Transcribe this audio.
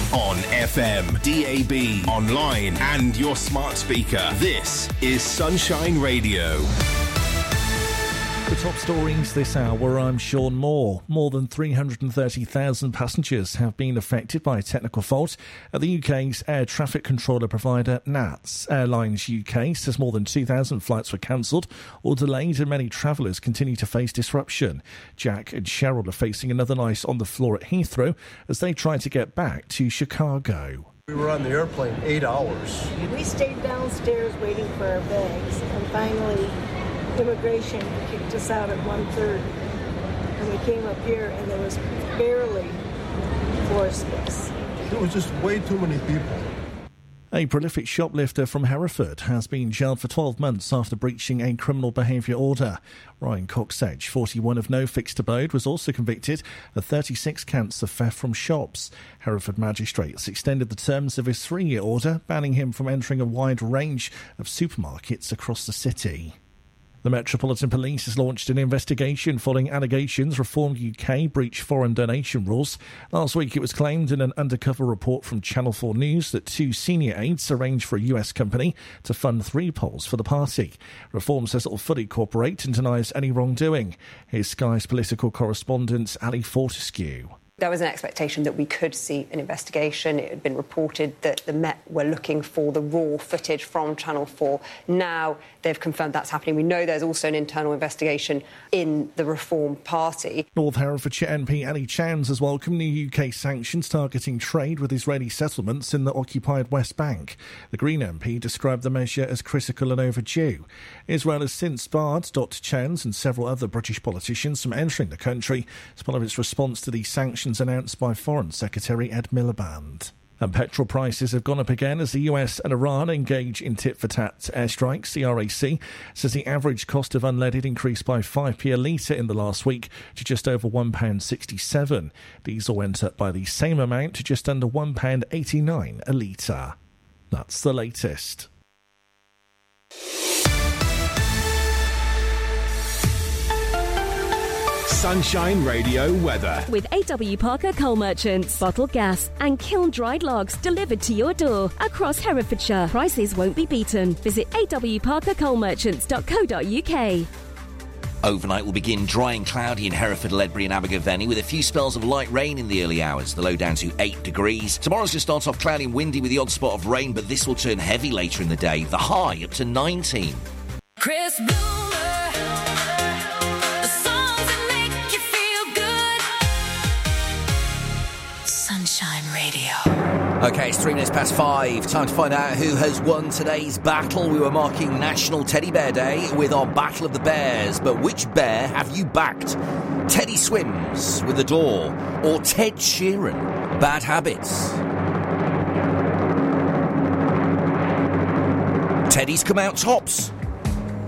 On FM, DAB, online and your smart speaker. This is Sunshine Radio. The top stories this hour, I'm Sean Moore. More than 330,000 passengers have been affected by a technical fault at the UK's air traffic controller provider NATS. Airlines UK says more than 2,000 flights were cancelled or delayed and many travellers continue to face disruption. Jack and Cheryl are facing another night on the floor at Heathrow as they try to get back to Chicago. We were on the airplane 8 hours. We stayed downstairs waiting for our bags, and finally immigration kicked us out at 1:30. And we came up here and there was barely floor space. There was just way too many people. A prolific shoplifter from Hereford has been jailed for 12 months after breaching a criminal behaviour order. Ryan Coxedge, 41 of no fixed abode, was also convicted of 36 counts of theft from shops. Hereford magistrates extended the terms of his 3-year order, banning him from entering a wide range of supermarkets across the city. The Metropolitan Police has launched an investigation following allegations Reform UK breached foreign donation rules. Last week it was claimed in an undercover report from Channel 4 News that 2 senior aides arranged for a US company to fund 3 polls for the party. Reform says it will fully cooperate and denies any wrongdoing. Here's Sky's political correspondent Ali Fortescue. There was an expectation that we could see an investigation. It had been reported that the Met were looking for the raw footage from Channel 4. Now they've confirmed that's happening. We know there's also an internal investigation in the Reform Party. North Herefordshire MP Ali Chowns has welcomed new UK sanctions targeting trade with Israeli settlements in the occupied West Bank. The Green MP described the measure as critical and overdue. Israel has since barred Dr Chowns and several other British politicians from entering the country as part of its response to the sanctions announced by Foreign Secretary Ed Miliband. And petrol prices have gone up again as the US and Iran engage in tit-for-tat airstrikes. The RAC says the average cost of unleaded increased by 5p a litre in the last week to just over £1.67. Diesel went up by the same amount to just under £1.89 a litre. That's the latest. Sunshine Radio weather. With AW Parker Coal Merchants. Bottled gas and kiln-dried logs delivered to your door across Herefordshire. Prices won't be beaten. Visit awparkercoalmerchants.co.uk. Overnight will begin dry and cloudy in Hereford, Ledbury and Abergavenny with a few spells of light rain in the early hours, the low down to 8 degrees. Tomorrow's going to start off cloudy and windy with the odd spot of rain, but this will turn heavy later in the day, the high up to 19. Chris Bloomer, the songs that make you feel good. Sunshine Radio. OK, it's 3 minutes past 5. Time to find out who has won today's battle. We were marking National Teddy Bear Day with our Battle of the Bears. But which bear have you backed? Teddy Swims with The Door or Ted Sheeran? Bad Habits? Teddy's come out tops.